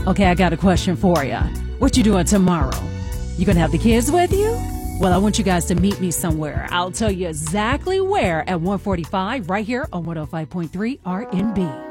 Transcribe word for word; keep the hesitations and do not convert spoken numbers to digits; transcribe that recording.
Okay, I got a question for you. What you doing tomorrow? You gonna have the kids with you? Well, I want you guys to meet me somewhere. I'll tell you exactly where at one forty-five right here on one oh five point three R N B.